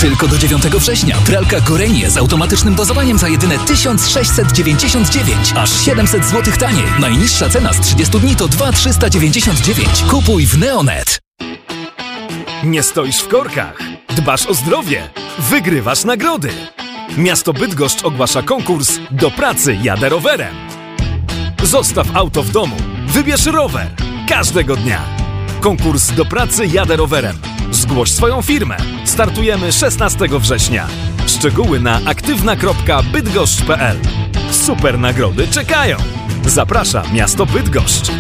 Tylko do 9 września pralka Gorenie z automatycznym dozowaniem za jedyne 1699, aż 700 zł taniej. Najniższa cena z 30 dni to 2399. Kupuj w Neonet. Nie stoisz w korkach, dbasz o zdrowie, wygrywasz nagrody. Miasto Bydgoszcz ogłasza konkurs Do pracy jadę rowerem. Zostaw auto w domu, wybierz rower każdego dnia. Konkurs Do pracy jadę rowerem. Zgłoś swoją firmę. Startujemy 16 września. Szczegóły na aktywna.bydgoszcz.pl. Super nagrody czekają. Zaprasza miasto Bydgoszcz.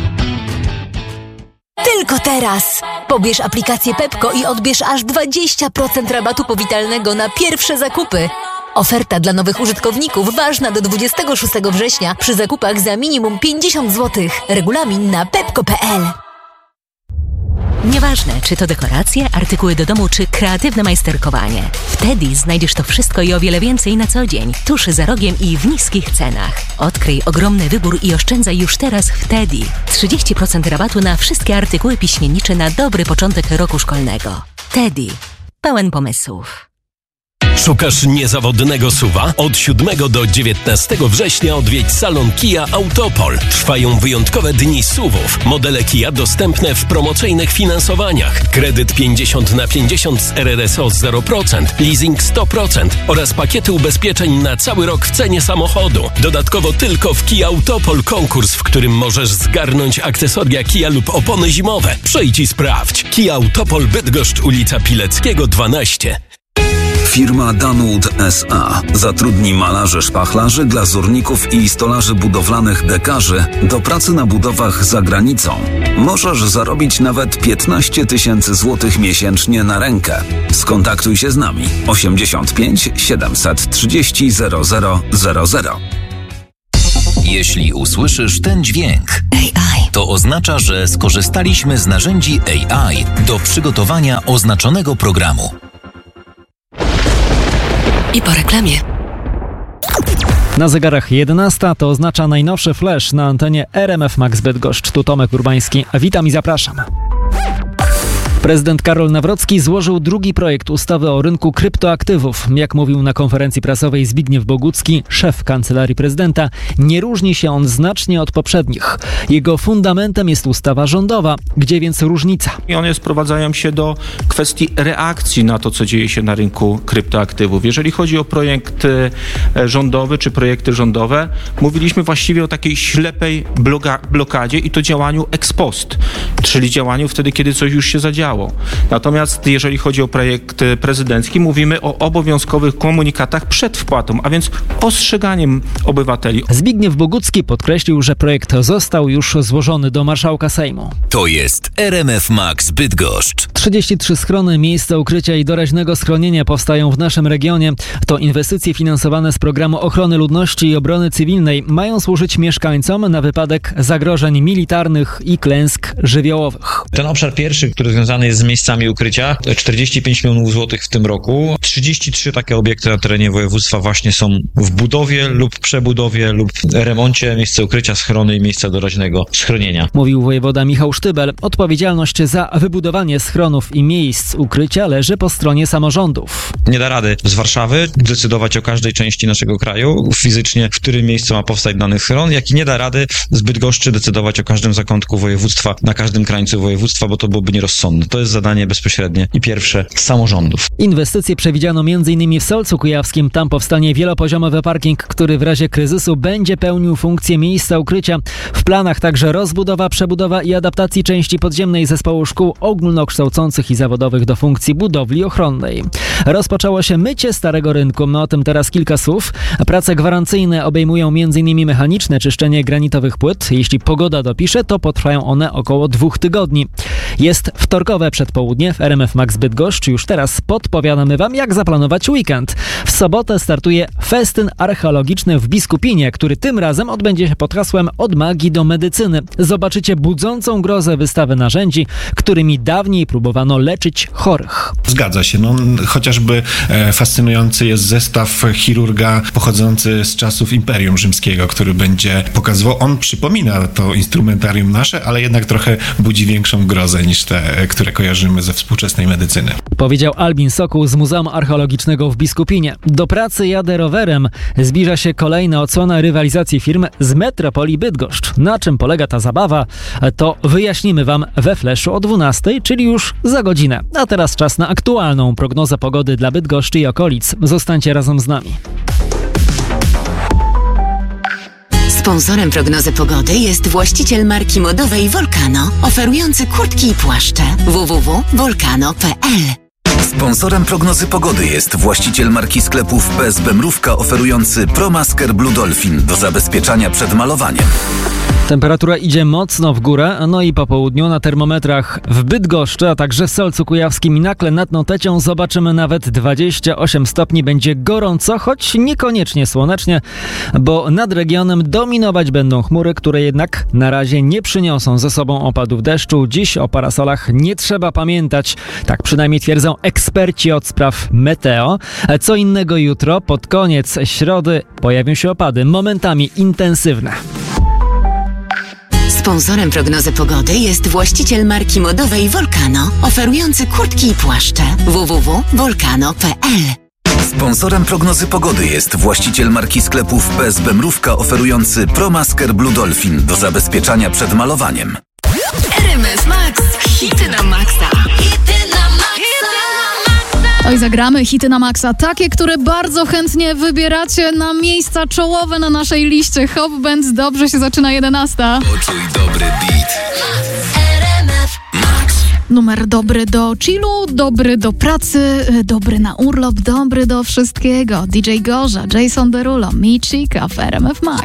Tylko teraz! Pobierz aplikację Pepko i odbierz aż 20% rabatu powitalnego na pierwsze zakupy. Oferta dla nowych użytkowników ważna do 26 września przy zakupach za minimum 50 zł. Regulamin na pepko.pl. Nieważne, czy to dekoracje, artykuły do domu, czy kreatywne majsterkowanie. W Teddy znajdziesz to wszystko i o wiele więcej na co dzień, tuż za rogiem i w niskich cenach. Odkryj ogromny wybór i oszczędzaj już teraz w Teddy. 30% rabatu na wszystkie artykuły piśmiennicze na dobry początek roku szkolnego. Teddy. Pełen pomysłów. Szukasz niezawodnego SUV-a? Od 7 do 19 września odwiedź salon Kia Autopol. Trwają wyjątkowe dni SUV-ów. Modele Kia dostępne w promocyjnych finansowaniach. Kredyt 50/50 z RRSO 0%, leasing 100% oraz pakiety ubezpieczeń na cały rok w cenie samochodu. Dodatkowo tylko w Kia Autopol konkurs, w którym możesz zgarnąć akcesoria Kia lub opony zimowe. Przyjdź i sprawdź. Kia Autopol Bydgoszcz, ulica Pileckiego 12. Firma Danwood S.A. zatrudni malarzy, szpachlarzy, glazurników i stolarzy budowlanych dekarzy do pracy na budowach za granicą. Możesz zarobić nawet 15 000 złotych miesięcznie na rękę. Skontaktuj się z nami 85 730 0000. Jeśli usłyszysz ten dźwięk, to oznacza, że skorzystaliśmy z narzędzi AI do przygotowania oznaczonego programu. I po reklamie. Na zegarach 11 to oznacza najnowszy flash na antenie RMF Max Bydgoszcz. Tu Tomek Urbański. Witam i zapraszam. Prezydent Karol Nawrocki złożył drugi projekt ustawy o rynku kryptoaktywów. Jak mówił na konferencji prasowej Zbigniew Bogucki, szef Kancelarii Prezydenta, nie różni się on znacznie od poprzednich. Jego fundamentem jest ustawa rządowa. Gdzie więc różnica? I one sprowadzają się do kwestii reakcji na to, co dzieje się na rynku kryptoaktywów. Jeżeli chodzi o projekt rządowy czy projekty rządowe, mówiliśmy właściwie o takiej ślepej blokadzie i to działaniu ex post, czyli działaniu wtedy, kiedy coś już się zadziało. Natomiast jeżeli chodzi o projekt prezydencki, mówimy o obowiązkowych komunikatach przed wpłatą, a więc ostrzeganiem obywateli. Zbigniew Bogucki podkreślił, że projekt został już złożony do marszałka Sejmu. To jest RMF Max Bydgoszcz. 33 schrony, miejsca ukrycia i doraźnego schronienia powstają w naszym regionie. To inwestycje finansowane z Programu Ochrony Ludności i Obrony Cywilnej. Mają służyć mieszkańcom na wypadek zagrożeń militarnych i klęsk żywiołowych. Ten obszar pierwszy, który związany jest z miejscami ukrycia, 45 milionów złotych w tym roku. 33 takie obiekty na terenie województwa właśnie są w budowie lub przebudowie lub remoncie, miejsce ukrycia, schrony i miejsca doraźnego schronienia. Mówił wojewoda Michał Sztybel. Odpowiedzialność za wybudowanie schronów i miejsc ukrycia leży po stronie samorządów. Nie da rady z Warszawy decydować o każdej części naszego kraju fizycznie, w którym miejscu ma powstać dany schron, jak i nie da rady z Bydgoszczy decydować o każdym zakątku województwa, na każdym krańcu województwa, bo to byłoby nierozsądne. To jest zadanie bezpośrednie i pierwsze samorządów. Inwestycje przewidziano m.in. w Solcu Kujawskim. Tam powstanie wielopoziomowy parking, który w razie kryzysu będzie pełnił funkcję miejsca ukrycia. W planach także rozbudowa, przebudowa i adaptacji części podziemnej zespołu szkół ogólnokształcących i zawodowych do funkcji budowli ochronnej. Rozpoczęło się mycie Starego Rynku. O tym teraz kilka słów. Prace gwarancyjne obejmują m.in. mechaniczne czyszczenie granitowych płyt. Jeśli pogoda dopisze, to potrwają one około 2 tygodni. Jest wtorkowe przedpołudnie w RMF Max Bydgoszcz. Już teraz podpowiadamy Wam, jak zaplanować weekend. W sobotę startuje festyn archeologiczny w Biskupinie, który tym razem odbędzie się pod hasłem Od magii do medycyny. Zobaczycie budzącą grozę wystawę narzędzi, którymi dawniej próbowano leczyć chorych. Zgadza się. Chociażby fascynujący jest zestaw chirurga pochodzący z czasów Imperium Rzymskiego, który będzie pokazywał. On przypomina to instrumentarium nasze, ale jednak trochę budzi większą grozę niż te, które które kojarzymy ze współczesnej medycyny. Powiedział Albin Sokół z Muzeum Archeologicznego w Biskupinie. Do pracy jadę rowerem. Zbliża się kolejna odsłona rywalizacji firm z metropolii Bydgoszcz. Na czym polega ta zabawa? To wyjaśnimy Wam we Fleszu o 12, czyli już za godzinę. A teraz czas na aktualną prognozę pogody dla Bydgoszczy i okolic. Zostańcie razem z nami. Sponsorem prognozy pogody jest właściciel marki modowej Volcano, oferujący kurtki i płaszcze. www.volcano.pl. Sponsorem prognozy pogody jest właściciel marki sklepów PSB Mrówka, oferujący ProMasker Blue Dolphin do zabezpieczania przed malowaniem. Temperatura idzie mocno w górę, no i po południu na termometrach w Bydgoszczy, a także w Solcu Kujawskim i Nakle nad Notecią zobaczymy nawet 28 stopni. Będzie gorąco, choć niekoniecznie słonecznie, bo nad regionem dominować będą chmury, które jednak na razie nie przyniosą ze sobą opadów deszczu. Dziś o parasolach nie trzeba pamiętać, tak przynajmniej twierdzą eksperci od spraw meteo. Co innego jutro, pod koniec środy pojawią się opady, momentami intensywne. Sponsorem prognozy pogody jest właściciel marki modowej Volcano, oferujący kurtki i płaszcze. www.volcano.pl. Sponsorem prognozy pogody jest właściciel marki sklepów PSB Mrówka, oferujący ProMasker Blue Dolphin do zabezpieczania przed malowaniem. RMF Max. Hity na maksa. Oj, zagramy hity na maksa, takie, które bardzo chętnie wybieracie na miejsca czołowe na naszej liście. Hop Band, dobrze się zaczyna 11. Poczuj dobry beat. Numer dobry do chillu, dobry do pracy, dobry na urlop, dobry do wszystkiego. DJ Gorza, Jason Derulo, Michika w RMF Max.